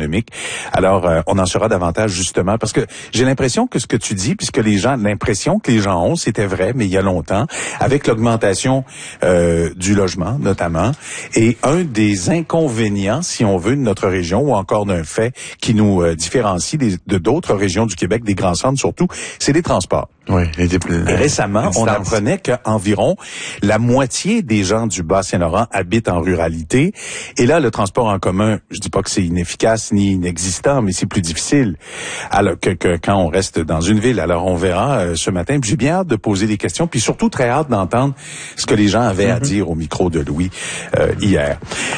économique. Alors, on en saura davantage justement, parce que j'ai l'impression que ce que tu dis, puisque l'impression que les gens ont, c'était vrai, mais il y a longtemps, avec l'augmentation du logement notamment, et un des inconvénients, si on veut, de notre région, ou encore d'un fait qui nous différencie de d'autres régions du Québec, des grands centres surtout, c'est les transports. Oui. Et récemment, on apprenait qu'environ la moitié des gens du Bas-Saint-Laurent habitent en ruralité. Et là, le transport en commun, je dis pas que c'est inefficace ni inexistant, mais c'est plus difficile alors que quand on reste dans une ville. Alors, on verra ce matin. Puis j'ai bien hâte de poser des questions, puis surtout très hâte d'entendre ce que les gens avaient à dire au micro de Louis hier.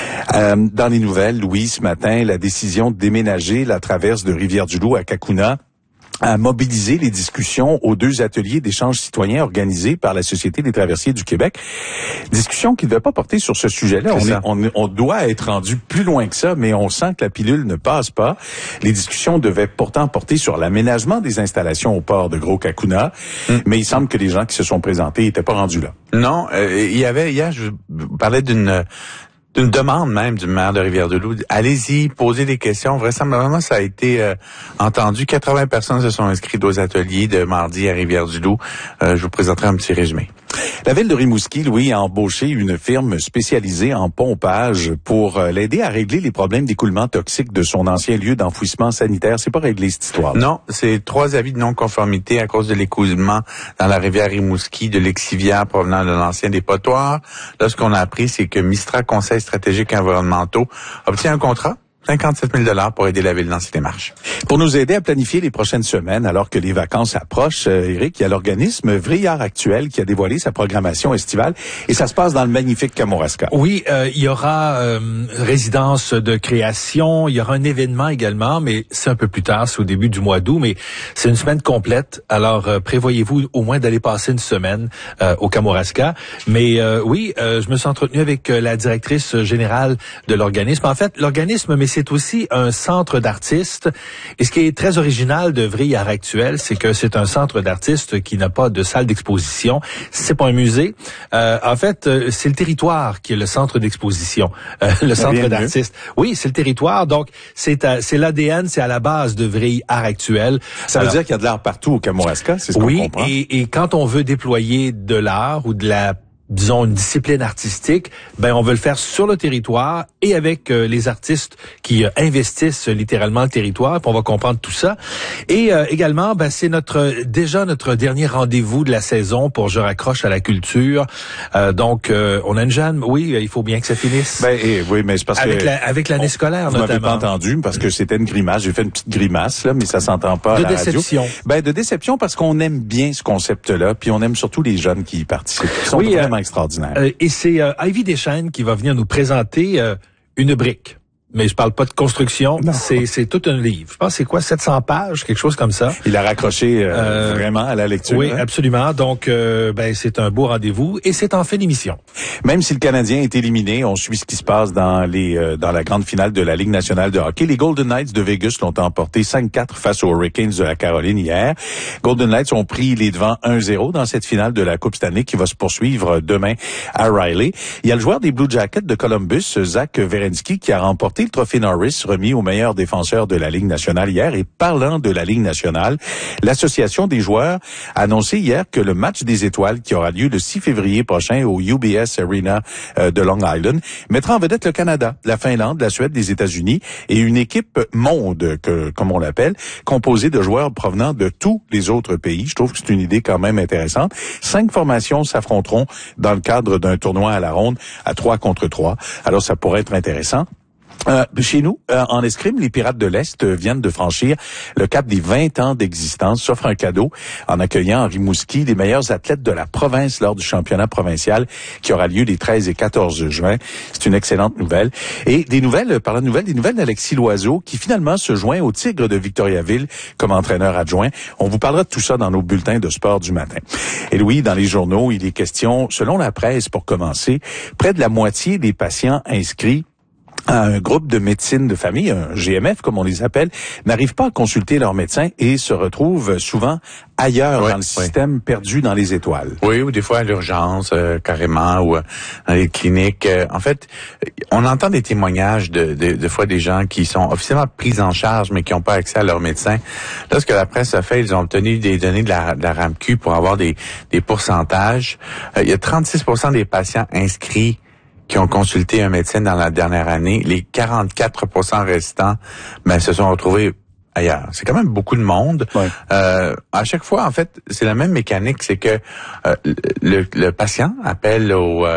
Dans les nouvelles, Louis, ce matin, la décision de déménager la traverse de Rivière-du-Loup à Cacouna a mobilisé les discussions aux 2 ateliers d'échange citoyen organisés par la Société des traversiers du Québec. Discussion qui ne devait pas porter sur ce sujet-là. On doit être rendu plus loin que ça, mais on sent que la pilule ne passe pas. Les discussions devaient pourtant porter sur l'aménagement des installations au port de Gros-Cacouna, mais il semble que les gens qui se sont présentés n'étaient pas rendus là. Non, il y avait hier, je parlais d'une demande même du maire de Rivière-du-Loup. Allez-y, posez des questions. Vraisemblablement, ça a été entendu. 80 personnes se sont inscrites aux ateliers de mardi à Rivière-du-Loup. Je vous présenterai un petit résumé. La ville de Rimouski, Louis, a embauché une firme spécialisée en pompage pour l'aider à régler les problèmes d'écoulement toxique de son ancien lieu d'enfouissement sanitaire. C'est pas réglé, cette histoire. Non, c'est 3 avis de non-conformité à cause de l'écoulement dans la rivière Rimouski de l'excivière provenant de l'ancien dépotoir. Là, ce qu'on a appris, c'est que Mistra Conseil stratégiques environnementaux obtient un contrat 57 000 $ pour aider la ville dans ses démarches. Pour nous aider à planifier les prochaines semaines, alors que les vacances approchent, Éric, il y a l'organisme Vrillard Actuel qui a dévoilé sa programmation estivale et ça se passe dans le magnifique Kamouraska. Oui, il y aura résidence de création, il y aura un événement également, mais c'est un peu plus tard, c'est au début du mois d'août, mais c'est une semaine complète. Alors, prévoyez-vous au moins d'aller passer une semaine au Kamouraska. Mais oui, je me suis entretenu avec la directrice générale de l'organisme. En fait, l'organisme, mais c'est aussi un centre d'artistes. Et ce qui est très original de Vrillard Actuel, c'est que c'est un centre d'artistes qui n'a pas de salle d'exposition. C'est pas un musée. En fait, c'est le territoire qui est le centre d'exposition, le centre d'artistes. Oui, c'est le territoire. Donc, c'est l'ADN, c'est à la base de Vrillard Actuel. Ça veut dire qu'il y a de l'art partout au Kamouraska, c'est ce qu'on comprend. Oui, et quand on veut déployer de l'art ou de la disons une discipline artistique, ben on veut le faire sur le territoire et avec les artistes qui investissent littéralement le territoire, puis on va comprendre tout ça. Et également, ben c'est déjà notre dernier rendez-vous de la saison pour Je raccroche à la culture. Donc on a une jeune, oui, il faut bien que ça finisse. Ben oui, mais c'est parce avec l'année scolaire notamment. Vous m'avez pas entendu parce que c'était une grimace, j'ai fait une petite grimace là, mais ça s'entend pas à la déception. Radio. Ben de déception parce qu'on aime bien ce concept-là, puis on aime surtout les jeunes qui y participent. Ils sont vraiment extraordinaire. Et c'est Ivy Deschênes qui va venir nous présenter une brique. Mais je parle pas de construction, c'est tout un livre. Je pense c'est quoi, 700 pages, quelque chose comme ça. Il a raccroché vraiment à la lecture. Oui, absolument. Donc ben c'est un beau rendez-vous et c'est en fin d'émission. Même si le Canadien est éliminé, on suit ce qui se passe dans la grande finale de la Ligue nationale de hockey. Les Golden Knights de Vegas l'ont emporté 5-4 face aux Hurricanes de la Caroline hier. Golden Knights ont pris les devants 1-0 dans cette finale de la Coupe Stanley qui va se poursuivre demain à Riley. Il y a le joueur des Blue Jackets de Columbus, Zach Werenski, qui a remporté le trophée Norris remis au meilleur défenseur de la Ligue nationale hier. Et parlant de la Ligue nationale, l'association des joueurs a annoncé hier que le match des étoiles qui aura lieu le 6 février prochain au UBS Arena de Long Island mettra en vedette le Canada, la Finlande, la Suède, les États-Unis et une équipe monde, comme on l'appelle, composée de joueurs provenant de tous les autres pays. Je trouve que c'est une idée quand même intéressante. 5 formations s'affronteront dans le cadre d'un tournoi à la ronde à 3 contre 3. Alors ça pourrait être intéressant. Chez nous, en escrime, les Pirates de l'Est viennent de franchir le cap des 20 ans d'existence, s'offrent un cadeau en accueillant en Rimouski les meilleurs athlètes de la province lors du championnat provincial qui aura lieu les 13 et 14 juin. C'est une excellente nouvelle. Et des nouvelles d'Alexis Loiseau qui finalement se joint au Tigre de Victoriaville comme entraîneur adjoint. On vous parlera de tout ça dans nos bulletins de sport du matin. Et Louis, dans les journaux, il est question, selon la presse pour commencer, près de la moitié des patients inscrits un groupe de médecine de famille, un GMF comme on les appelle, n'arrivent pas à consulter leur médecin et se retrouvent souvent ailleurs dans le système, perdus dans les étoiles. Oui, ou des fois à l'urgence, carrément, ou dans les cliniques. En fait, on entend des témoignages de fois des gens qui sont officiellement pris en charge, mais qui n'ont pas accès à leur médecin. Là, ce que la presse a fait, ils ont obtenu des données de la RAMQ pour avoir des pourcentages. Il y a 36% des patients inscrits qui ont consulté un médecin dans la dernière année. Les 44% restants, se sont retrouvés ailleurs. C'est quand même beaucoup de monde. Ouais. À chaque fois, en fait, c'est la même mécanique, c'est que le patient appelle au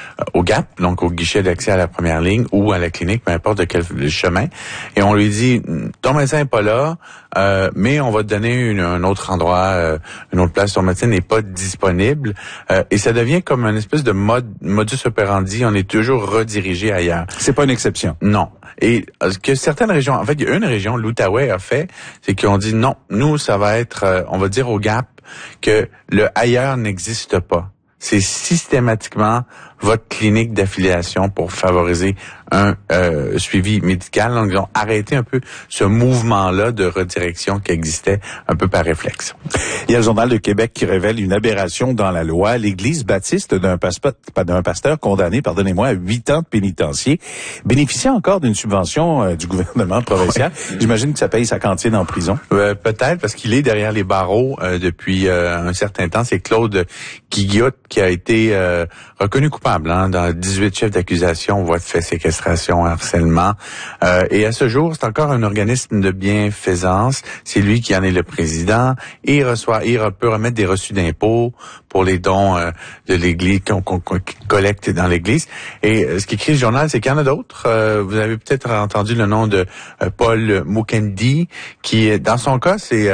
GAP, donc au guichet d'accès à la première ligne ou à la clinique, peu importe de quel chemin, et on lui dit, ton médecin n'est pas là, mais on va te donner un autre endroit, une autre place. Ton médecin n'est pas disponible, et ça devient comme une espèce de modus operandi. On est toujours redirigé ailleurs. C'est pas une exception. Non. Et ce que certaines régions, en fait, il y a une région, l'Outaouais a fait, c'est qu'ils ont dit non, nous, ça va être, on va dire au GAP que le ailleurs n'existe pas. C'est systématiquement votre clinique d'affiliation pour favoriser un suivi médical. Donc, ils ont arrêté un peu ce mouvement-là de redirection qui existait un peu par réflexe. Il y a le Journal de Québec qui révèle une aberration dans la loi. L'Église baptiste d'un pasteur condamné, à 8 ans de pénitencier, bénéficie encore d'une subvention du gouvernement provincial. Ouais. J'imagine que ça paye sa cantine en prison. Peut-être, parce qu'il est derrière les barreaux depuis un certain temps. C'est Claude Guillotte qui a été reconnu coupable dans 18 chefs d'accusation, voies de fait, séquestration, harcèlement. Et à ce jour, c'est encore un organisme de bienfaisance. C'est lui qui en est le président. Et il peut remettre des reçus d'impôts pour les dons de l'Église qu'on collecte dans l'Église. Et ce qu'écrit le journal, c'est qu'il y en a d'autres. Vous avez peut-être entendu le nom de Paul Mukendi, qui, dans son cas, c'est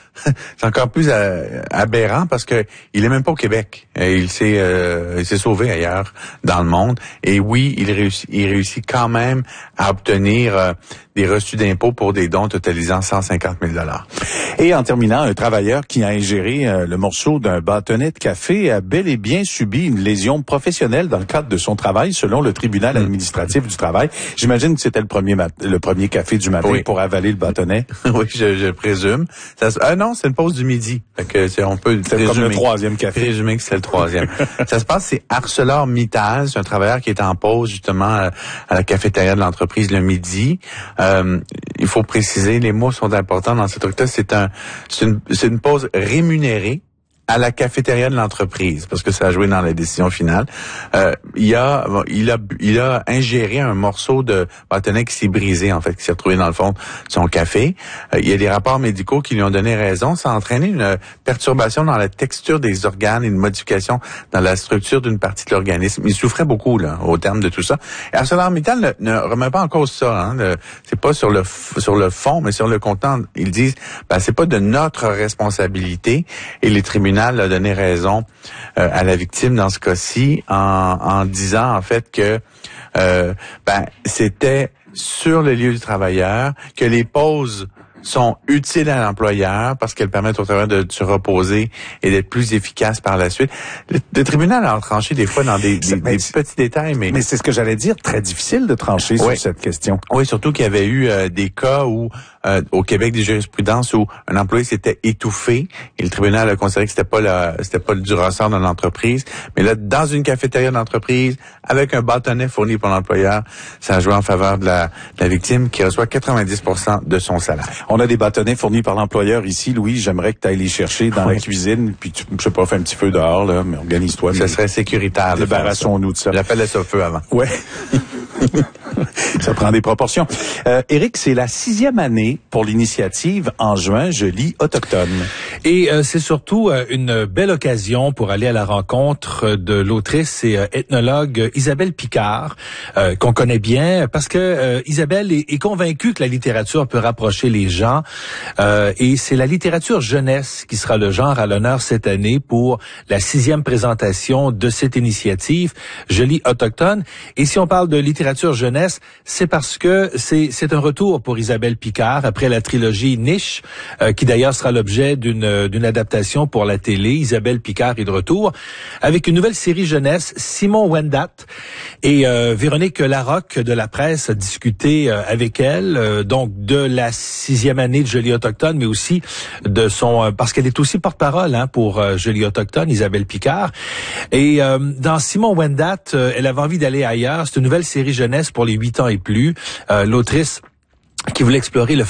encore plus aberrant parce que il est même pas au Québec. Il s'est sauvé ailleurs dans le monde. Et oui, il réussit quand même à obtenir des reçus d'impôts pour des dons totalisant 150 000 $. Et en terminant, un travailleur qui a ingéré le morceau d'un bâtonnet de café a bel et bien subi une lésion professionnelle dans le cadre de son travail, selon le tribunal administratif du travail. J'imagine que c'était le premier café du matin pour avaler le bâtonnet. Oui, je présume. Non, c'est une pause du midi. Fait que on peut présumer, comme le troisième café. Présumer que c'est le troisième. Ça se passe, c'est ArcelorMittal, c'est un travailleur qui est en pause justement à la cafétéria de l'entreprise le midi. Il faut préciser, les mots sont importants dans ce truc-là. C'est une pause rémunérée à la cafétéria de l'entreprise, parce que ça a joué dans la décision finale. Il a ingéré un morceau de bâtonnet qui s'est brisé, en fait, qui s'est retrouvé dans le fond de son café. Il y a des rapports médicaux qui lui ont donné raison. Ça a entraîné une perturbation dans la texture des organes et une modification dans la structure d'une partie de l'organisme. Il souffrait beaucoup, là, au terme de tout ça. Et ArcelorMittal ne remet pas en cause ça, c'est pas sur le fond, mais sur le content. Ils disent, c'est pas de notre responsabilité, et les tribunaux a donné raison à la victime dans ce cas-ci en disant en fait que c'était sur le lieu du travailleur, que les pauses sont utiles à l'employeur parce qu'elles permettent au travailleur de se reposer et d'être plus efficace par la suite. Le tribunal a tranché des fois dans des petits détails, mais c'est ce que j'allais dire, très difficile de trancher sur cette question. Oui, surtout qu'il y avait eu des cas où au Québec, des jurisprudences où un employé s'était étouffé et le tribunal a considéré que c'était pas du ressort de l'entreprise, mais là, dans une cafétéria d'entreprise, avec un bâtonnet fourni par l'employeur, ça a joué en faveur de la victime qui reçoit 90% de son salaire. On a des bâtonnets fournis par l'employeur ici, Louis. J'aimerais que tu ailles les chercher dans la cuisine, puis je sais pas, fais un petit feu dehors, là, mais organise-toi. Ça serait sécuritaire. Débarrassons-nous de ça. J'appelais ça feu avant. Ouais. Ça prend des proportions. Éric, c'est la 6e année pour l'initiative En juin, je lis autochtone. Et c'est surtout une belle occasion pour aller à la rencontre de l'autrice et ethnologue Isabelle Picard, qu'on connaît bien, parce que Isabelle est convaincue que la littérature peut rapprocher les gens. Et c'est la littérature jeunesse qui sera le genre à l'honneur cette année pour la 6e présentation de cette initiative, Je lis autochtone. Et si on parle de littérature jeunesse, c'est parce que c'est un retour pour Isabelle Picard après la trilogie Niche, qui d'ailleurs sera l'objet d'une d'une adaptation pour la télé. Isabelle Picard est de retour avec une nouvelle série jeunesse, Simon Wendat. Et Véronique Larocque de La Presse a discuté avec elle, donc de la 6e année de Jeulie autochtone, mais aussi de son... parce qu'elle est aussi porte-parole pour Jeulie autochtone, Isabelle Picard. Et dans Simon Wendat, elle avait envie d'aller ailleurs. C'est une nouvelle série jeunesse pour les 8 ans et plus. L'autrice qui voulait explorer le